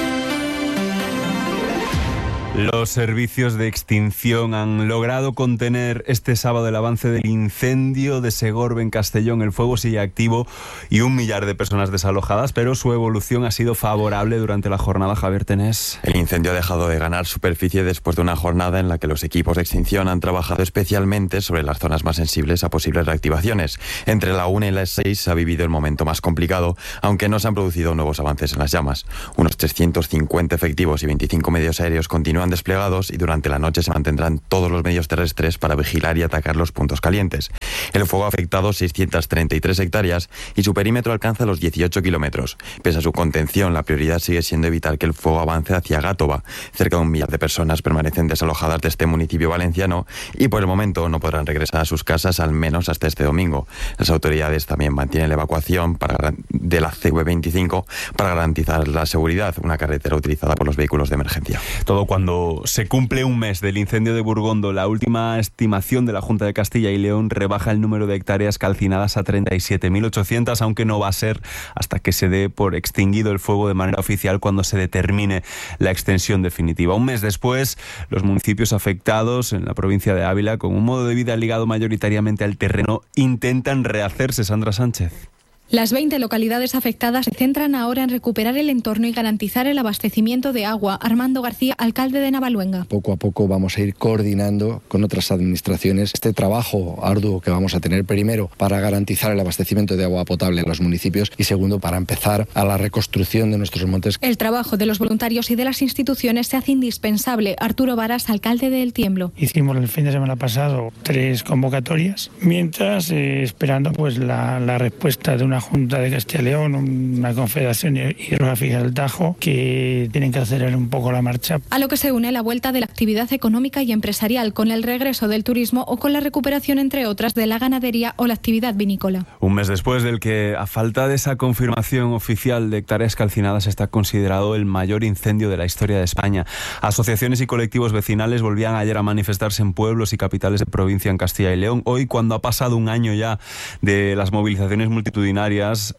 Los servicios de extinción han logrado contener este sábado el avance del incendio de Segorbe en Castellón. El fuego sigue activo y 1 millar de personas desalojadas, pero su evolución ha sido favorable durante la jornada. Javier Tenés. El incendio ha dejado de ganar superficie después de una jornada en la que los equipos de extinción han trabajado especialmente sobre las zonas más sensibles a posibles reactivaciones. Entre la 1 y las 6 se ha vivido el momento más complicado, aunque no se han producido nuevos avances en las llamas. Unos 350 efectivos y 25 medios aéreos continúan desplegados y durante la noche se mantendrán todos los medios terrestres para vigilar y atacar los puntos calientes. El fuego ha afectado 633 hectáreas y su perímetro alcanza los 18 kilómetros. Pese a su contención, la prioridad sigue siendo evitar que el fuego avance hacia Gátova. Cerca de 1 millar de personas permanecen desalojadas de este municipio valenciano y por el momento no podrán regresar a sus casas al menos hasta este domingo. Las autoridades también mantienen la evacuación de la CV25 para garantizar la seguridad, una carretera utilizada por los vehículos de emergencia. Todo cuando se cumple un mes del incendio de Burgondo. La última estimación de la Junta de Castilla y León rebaja el número de hectáreas calcinadas a 37.800, aunque no va a ser hasta que se dé por extinguido el fuego de manera oficial cuando se determine la extensión definitiva. Un mes después, los municipios afectados en la provincia de Ávila, con un modo de vida ligado mayoritariamente al terreno, intentan rehacerse. Sandra Sánchez. Las 20 localidades afectadas se centran ahora en recuperar el entorno y garantizar el abastecimiento de agua. Armando García, alcalde de Navaluenga. Poco a poco vamos a ir coordinando con otras administraciones este trabajo arduo que vamos a tener, primero para garantizar el abastecimiento de agua potable en los municipios y segundo para empezar a la reconstrucción de nuestros montes. El trabajo de los voluntarios y de las instituciones se hace indispensable. Arturo Varas, alcalde de El Tiemblo. Hicimos el fin de semana pasado 3 convocatorias, mientras esperando pues la respuesta de una Junta de Castilla y León, una confederación hidrográfica del Tajo, que tienen que acelerar un poco la marcha. A lo que se une la vuelta de la actividad económica y empresarial, con el regreso del turismo o con la recuperación, entre otras, de la ganadería o la actividad vinícola. Un mes después del que, a falta de esa confirmación oficial de hectáreas calcinadas, está considerado el mayor incendio de la historia de España. Asociaciones y colectivos vecinales volvían ayer a manifestarse en pueblos y capitales de provincia en Castilla y León. Hoy, cuando ha pasado un año ya de las movilizaciones multitudinarias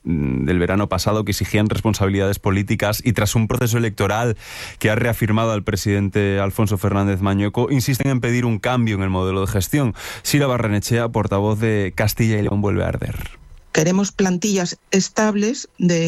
del verano pasado que exigían responsabilidades políticas y tras un proceso electoral que ha reafirmado al presidente Alfonso Fernández Mañueco, insisten en pedir un cambio en el modelo de gestión. Sira Barrenechea, portavoz de Castilla y León, vuelve a arder. Queremos plantillas estables,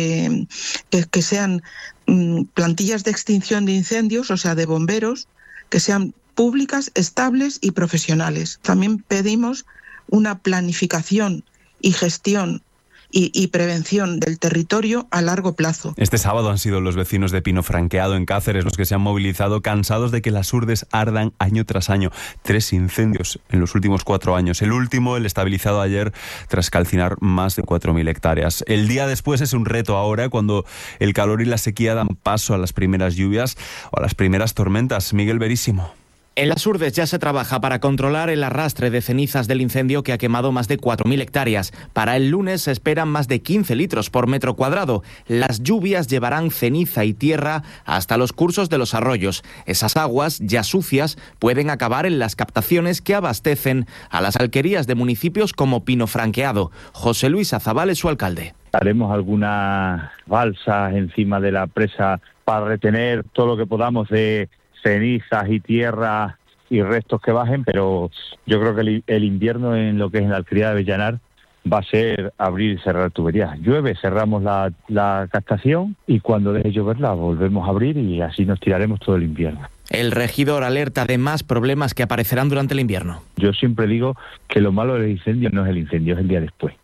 que sean plantillas de extinción de incendios, o sea, de bomberos, que sean públicas, estables y profesionales. También pedimos una planificación y gestión y prevención del territorio a largo plazo. Este sábado han sido los vecinos de Pino Franqueado, en Cáceres, los que se han movilizado cansados de que las urdes ardan año tras año. 3 incendios en los últimos 4 años. El último, el estabilizado ayer, tras calcinar más de 4.000 hectáreas. El día después es un reto ahora, cuando el calor y la sequía dan paso a las primeras lluvias o a las primeras tormentas. Miguel Verísimo. En Las Urdes ya se trabaja para controlar el arrastre de cenizas del incendio que ha quemado más de 4.000 hectáreas. Para el lunes se esperan más de 15 litros por metro cuadrado. Las lluvias llevarán ceniza y tierra hasta los cursos de los arroyos. Esas aguas, ya sucias, pueden acabar en las captaciones que abastecen a las alquerías de municipios como Pino Franqueado. José Luis Azabal es su alcalde. Haremos algunas balsas encima de la presa para retener todo lo que podamos de cenizas y tierra y restos que bajen, pero yo creo que el invierno en lo que es en la alquería de Avellanar va a ser abrir y cerrar tuberías. Llueve, cerramos la captación y cuando deje llover la volvemos a abrir y así nos tiraremos todo el invierno. El regidor alerta de más problemas que aparecerán durante el invierno. Yo siempre digo que lo malo del incendio no es el incendio, es el día después.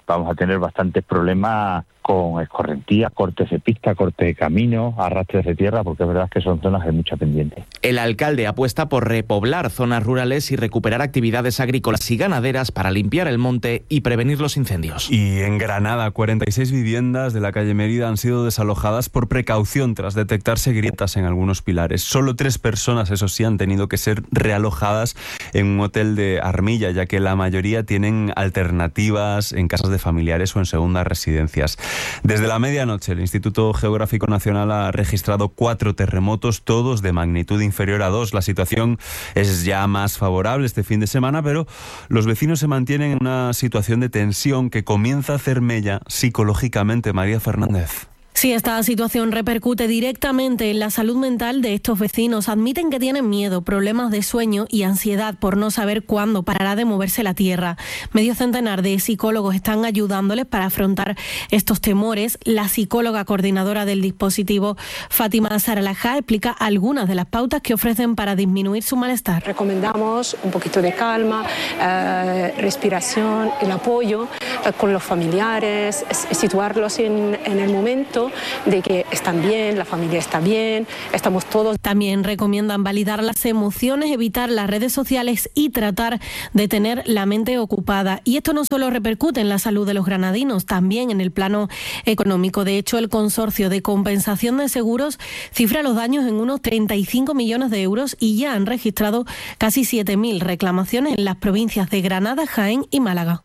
vamos a tener bastantes problemas con escorrentías, cortes de pista, cortes de camino, arrastres de tierra, porque es verdad que son zonas de mucha pendiente. El alcalde apuesta por repoblar zonas rurales y recuperar actividades agrícolas y ganaderas para limpiar el monte y prevenir los incendios. Y en Granada, 46 viviendas de la calle Mérida han sido desalojadas por precaución tras detectarse grietas en algunos pilares. Solo 3 personas, eso sí, han tenido que ser realojadas en un hotel de Armilla, ya que la mayoría tienen alternativas en casas de familiares o en segundas residencias. Desde la medianoche, el Instituto Geográfico Nacional ha registrado 4 terremotos, todos de magnitud inferior a 2. La situación es ya más favorable este fin de semana, pero los vecinos se mantienen en una situación de tensión que comienza a hacer mella psicológicamente. María Fernández. Sí, esta situación repercute directamente en la salud mental de estos vecinos. Admiten que tienen miedo, problemas de sueño y ansiedad por no saber cuándo parará de moverse la tierra. Medio centenar de psicólogos están ayudándoles para afrontar estos temores. La psicóloga coordinadora del dispositivo, Fátima Saralajá, explica algunas de las pautas que ofrecen para disminuir su malestar. Recomendamos un poquito de calma, respiración, el apoyo con los familiares, situarlos en el momento de que están bien, la familia está bien, estamos todos. También recomiendan validar las emociones, evitar las redes sociales y tratar de tener la mente ocupada. Y esto no solo repercute en la salud de los granadinos, también en el plano económico. De hecho, el Consorcio de Compensación de Seguros cifra los daños en unos 35 millones de euros y ya han registrado casi 7.000 reclamaciones en las provincias de Granada, Jaén y Málaga.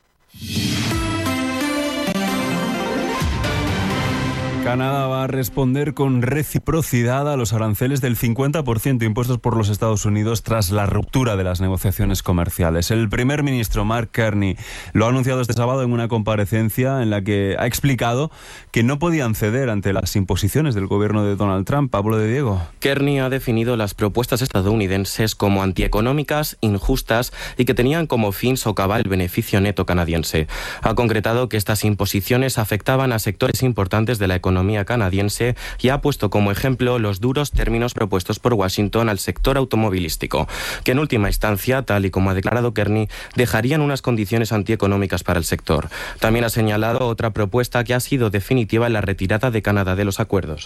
Canadá va a responder con reciprocidad a los aranceles del 50% impuestos por los Estados Unidos tras la ruptura de las negociaciones comerciales. El primer ministro Mark Carney lo ha anunciado este sábado en una comparecencia en la que ha explicado que no podían ceder ante las imposiciones del gobierno de Donald Trump. Pablo de Diego. Carney ha definido las propuestas estadounidenses como antieconómicas, injustas y que tenían como fin socavar el beneficio neto canadiense. Ha concretado que estas imposiciones afectaban a sectores importantes de la economía canadiense y ha puesto como ejemplo los duros términos propuestos por Washington al sector automovilístico, que en última instancia, tal y como ha declarado Carney, dejarían unas condiciones antieconómicas para el sector. También ha señalado otra propuesta que ha sido definitiva en la retirada de Canadá de los acuerdos.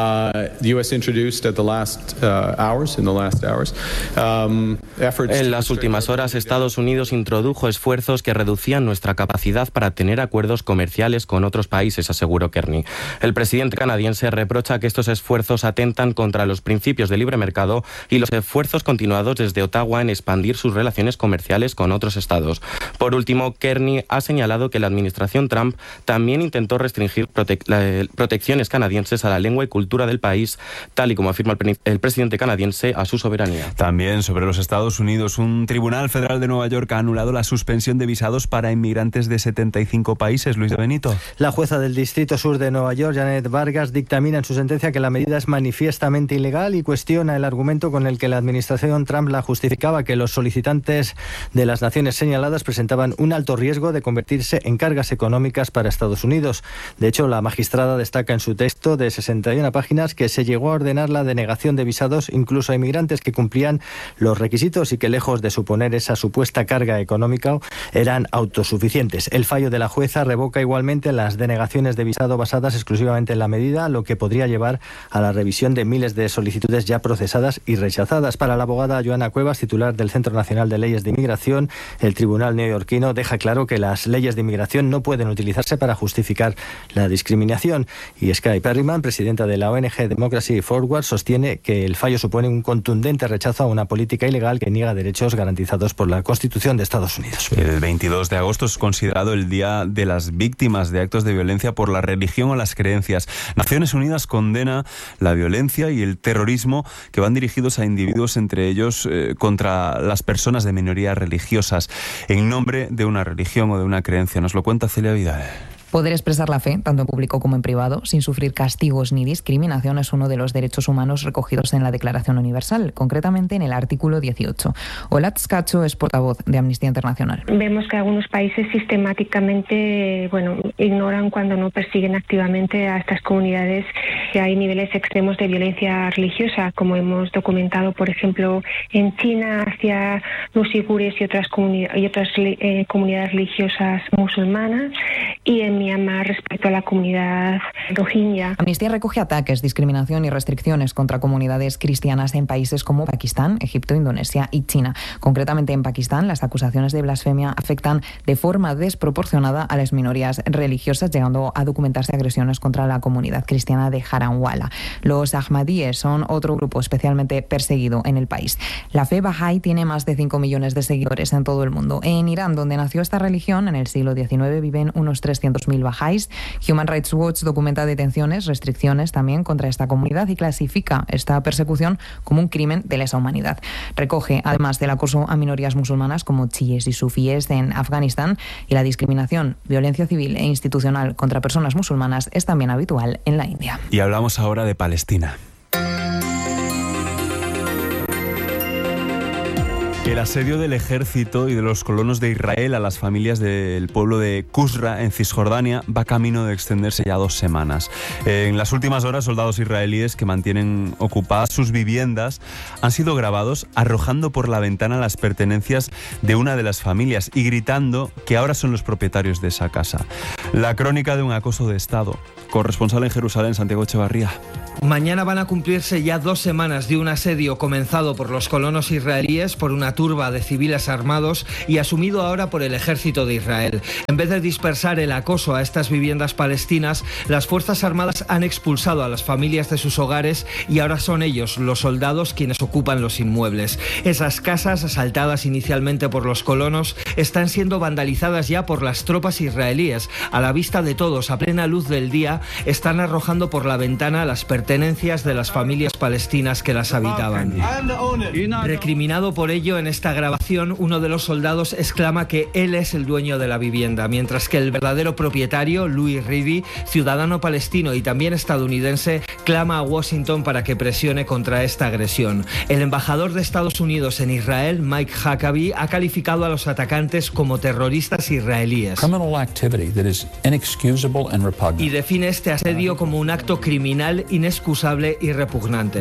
En las últimas horas, Estados Unidos introdujo esfuerzos que reducían nuestra capacidad para tener acuerdos comerciales con otros países, aseguró Carney. El presidente canadiense reprocha que estos esfuerzos atentan contra los principios de libre mercado y los esfuerzos continuados desde Ottawa en expandir sus relaciones comerciales con otros estados. Por último, Carney ha señalado que la administración Trump también intentó restringir protecciones canadienses a la lengua y cultura del país, tal y como afirma el presidente canadiense, a su soberanía. También sobre los Estados Unidos, un tribunal federal de Nueva York ha anulado la suspensión de visados para inmigrantes de 75 países. Luis de Benito. La jueza del Distrito Sur de Nueva York, Janet Vargas, dictamina en su sentencia que la medida es manifiestamente ilegal y cuestiona el argumento con el que la administración Trump la justificaba, que los solicitantes de las naciones señaladas presentaban un alto riesgo de convertirse en cargas económicas para Estados Unidos. De hecho, la magistrada destaca en su texto de 61 páginas que se llegó a ordenar la denegación de visados incluso a inmigrantes que cumplían los requisitos y que, lejos de suponer esa supuesta carga económica, eran autosuficientes. El fallo de la jueza revoca igualmente las denegaciones de visado basadas exclusivamente en la medida, lo que podría llevar a la revisión de miles de solicitudes ya procesadas y rechazadas. Para la abogada Joana Cuevas, titular del Centro Nacional de Leyes de Inmigración, el tribunal neoyorquino deja claro que las leyes de inmigración no pueden utilizarse para justificar la discriminación. Y Sky Perryman, presidenta de la ONG Democracy Forward, sostiene que el fallo supone un contundente rechazo a una política ilegal que niega derechos garantizados por la Constitución de Estados Unidos. El 22 de agosto es considerado el Día de las Víctimas de Actos de Violencia por la Religión o las Creencias. Naciones Unidas condena la violencia y el terrorismo que van dirigidos a individuos, entre ellos contra las personas de minorías religiosas, en nombre de una religión o de una creencia. Nos lo cuenta Celia Vidal. Poder expresar la fe, tanto en público como en privado, sin sufrir castigos ni discriminación, es uno de los derechos humanos recogidos en la Declaración Universal, concretamente en el artículo 18. Olatz Cacho es portavoz de Amnistía Internacional. Vemos que algunos países sistemáticamente ignoran cuando no persiguen activamente a estas comunidades, que hay niveles extremos de violencia religiosa, como hemos documentado, por ejemplo, en China hacia los uigures y otras comunidades religiosas musulmanas, y en Myanmar respecto a la comunidad rohingya. Amnistía recoge ataques, discriminación y restricciones contra comunidades cristianas en países como Pakistán, Egipto, Indonesia y China. Concretamente en Pakistán, las acusaciones de blasfemia afectan de forma desproporcionada a las minorías religiosas, llegando a documentarse agresiones contra la comunidad cristiana de Jaranwala. Los ahmadíes son otro grupo especialmente perseguido en el país. La fe Bahá'í tiene más de 5 millones de seguidores en todo el mundo. En Irán, donde nació esta religión, en el siglo XIX viven unos 300.000 bahá'ís. Human Rights Watch documenta detenciones, restricciones también contra esta comunidad y clasifica esta persecución como un crimen de lesa humanidad. Recoge, además del acoso a minorías musulmanas como chiíes y sufíes en Afganistán, y la discriminación, violencia civil e institucional contra personas musulmanas es también habitual en la India. Y hablamos ahora de Palestina. El asedio del ejército y de los colonos de Israel a las familias del pueblo de Qusra, en Cisjordania, va camino de extenderse ya 2 semanas. En las últimas horas, soldados israelíes que mantienen ocupadas sus viviendas han sido grabados arrojando por la ventana las pertenencias de una de las familias y gritando que ahora son los propietarios de esa casa. La crónica de un acoso de Estado. Corresponsal en Jerusalén, Santiago Echevarría. Mañana van a cumplirse ya 2 semanas de un asedio comenzado por los colonos israelíes, por una turba de civiles armados y asumido ahora por el ejército de Israel. En vez de dispersar el acoso a estas viviendas palestinas, las Fuerzas Armadas han expulsado a las familias de sus hogares y ahora son ellos, los soldados, quienes ocupan los inmuebles. Esas casas, asaltadas inicialmente por los colonos, están siendo vandalizadas ya por las tropas israelíes. A la vista de todos, a plena luz del día, están arrojando por la ventana las pertenencias de las familias palestinas que las habitaban. Recriminado por ello, en esta grabación, uno de los soldados exclama que él es el dueño de la vivienda, mientras que el verdadero propietario, Louis Rivi, ciudadano palestino y también estadounidense, clama a Washington para que presione contra esta agresión. El embajador de Estados Unidos en Israel, Mike Huckabee, ha calificado a los atacantes como terroristas israelíes. Y define este asedio como un acto criminal, inexcusable y repugnante.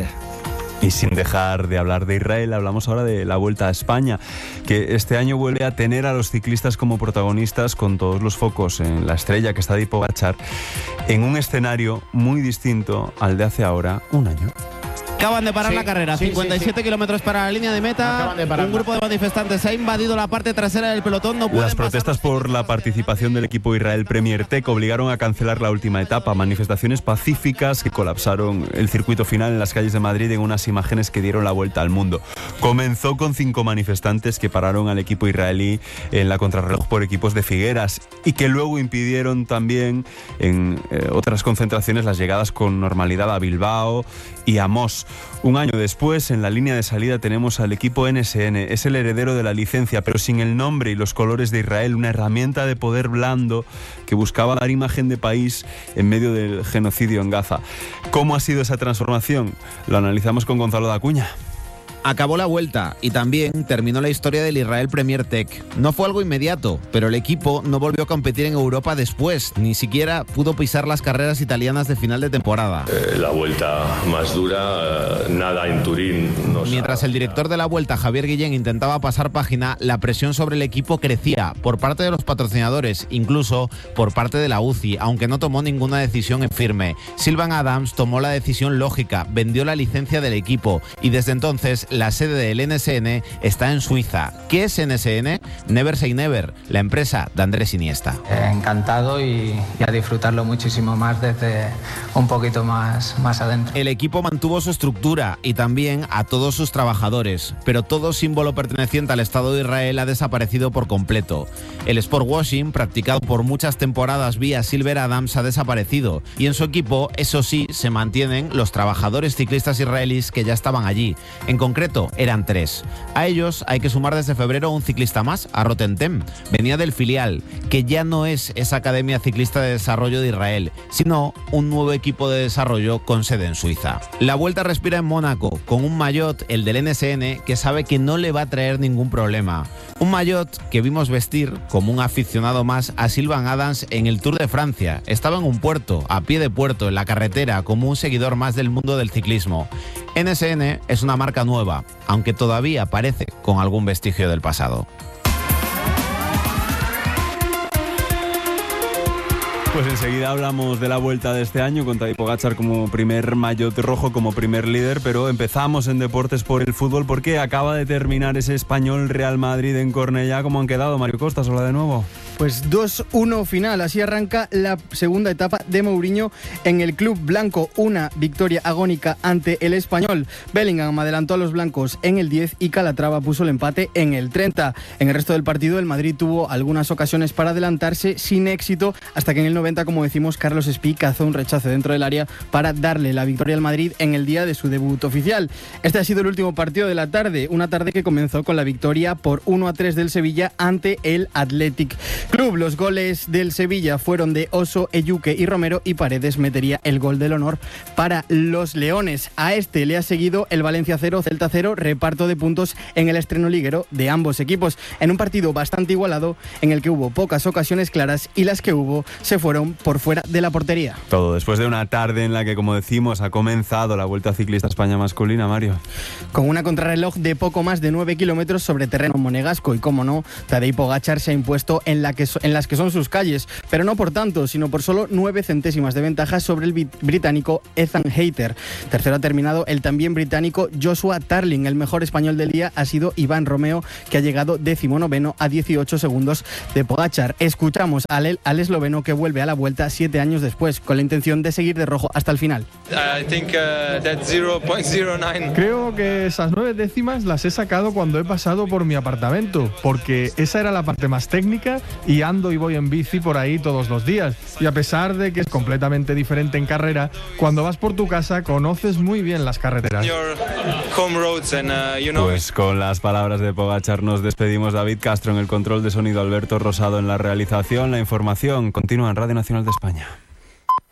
Y sin dejar de hablar de Israel, hablamos ahora de la Vuelta a España, que este año vuelve a tener a los ciclistas como protagonistas, con todos los focos en la estrella que está Tadej Pogačar, en un escenario muy distinto al de hace ahora un año. Acaban de parar la carrera, 57 kilómetros para la línea de meta. Un grupo de manifestantes ha invadido la parte trasera del pelotón. Las protestas por la participación del equipo Israel Premier Tech obligaron a cancelar la última etapa. Manifestaciones pacíficas que colapsaron el circuito final en las calles de Madrid en unas imágenes que dieron la vuelta al mundo. Comenzó con 5 manifestantes que pararon al equipo israelí en la contrarreloj por equipos de Figueras y que luego impidieron también en otras concentraciones las llegadas con normalidad a Bilbao y a Mos. Un año después, en la línea de salida tenemos al equipo NSN. Es el heredero de la licencia, pero sin el nombre y los colores de Israel, una herramienta de poder blando que buscaba dar imagen de país en medio del genocidio en Gaza. ¿Cómo ha sido esa transformación? Lo analizamos con Gonzalo Dacuña. Acabó la vuelta y también terminó la historia del Israel Premier Tech. No fue algo inmediato, pero el equipo no volvió a competir en Europa después, ni siquiera pudo pisar las carreras italianas de final de temporada. La vuelta más dura, nada en Turín. Mientras el director de la vuelta, Javier Guillén, intentaba pasar página, la presión sobre el equipo crecía por parte de los patrocinadores, incluso por parte de la UCI, aunque no tomó ninguna decisión en firme. Sylvain Adams tomó la decisión lógica, vendió la licencia del equipo y desde entonces la sede del NSN está en Suiza. ¿Qué es NSN? Never Say Never, la empresa de Andrés Iniesta. Encantado y a disfrutarlo muchísimo más desde un poquito más adentro. El equipo mantuvo su estructura y también a todos sus trabajadores, pero todo símbolo perteneciente al Estado de Israel ha desaparecido por completo. El sportwashing, practicado por muchas temporadas vía Silver Adams, ha desaparecido y en su equipo, eso sí, se mantienen los trabajadores ciclistas israelíes que ya estaban allí. En concreto, eran 3. A ellos hay que sumar desde febrero un ciclista más, a Rotentem. Venía del filial, que ya no es esa Academia Ciclista de Desarrollo de Israel, sino un nuevo equipo de desarrollo con sede en Suiza. La vuelta respira en Mónaco, con un maillot, el del NSN, que sabe que no le va a traer ningún problema. Un maillot que vimos vestir como un aficionado más a Sylvain Adams en el Tour de Francia. Estaba en un puerto, a pie de puerto, en la carretera, como un seguidor más del mundo del ciclismo. NSN es una marca nueva, aunque todavía parece con algún vestigio del pasado. Pues enseguida hablamos de la vuelta de este año con Tadej Pogačar como primer maillot rojo, como primer líder, pero empezamos en deportes por el fútbol porque acaba de terminar ese Español Real Madrid en Cornellá. ¿Cómo han quedado, Mario Costas? Hola de nuevo. Pues 2-1 final, así arranca la segunda etapa de Mourinho en el club blanco, una victoria agónica ante el Español. Bellingham adelantó a los blancos en el 10 y Calatrava puso el empate en el 30. En el resto del partido el Madrid tuvo algunas ocasiones para adelantarse sin éxito, hasta que en el 90, como decimos, Carlos Espí cazó un rechace dentro del área para darle la victoria al Madrid en el día de su debut oficial. Este ha sido el último partido de la tarde, una tarde que comenzó con la victoria por 1-3 del Sevilla ante el Athletic Club. Los goles del Sevilla fueron de Oso, Eyuque y Romero, y Paredes metería el gol del honor para los leones. A este le ha seguido el Valencia 0, Celta 0, reparto de puntos en el estreno liguero de ambos equipos, en un partido bastante igualado en el que hubo pocas ocasiones claras y las que hubo se fueron por fuera de la portería. Todo después de una tarde en la que, como decimos, ha comenzado la Vuelta Ciclista a España masculina, Mario. Con una contrarreloj de poco más de 9 kilómetros sobre terreno monegasco y, como no, Tadej Pogačar se ha impuesto en las que son sus calles, pero no por tanto, sino por solo 9 centésimas de ventaja sobre el británico Ethan Hayter. Tercero ha terminado el también británico Joshua Tarling. El mejor español del día ha sido Iván Romeo, que ha llegado 19º a 18 segundos de Pogačar. Escuchamos al esloveno, que vuelve a la Vuelta 7 años después, con la intención de seguir de rojo hasta el final. Creo que esas 9 décimas las he sacado cuando he pasado por mi apartamento, porque esa era la parte más técnica y ando y voy en bici por ahí todos los días. Y a pesar de que es completamente diferente en carrera, cuando vas por tu casa conoces muy bien las carreteras. Pues con las palabras de Pogačar nos despedimos. David Castro en el control de sonido, Alberto Rosado en la realización. La información continúa en Radio Nacional de España.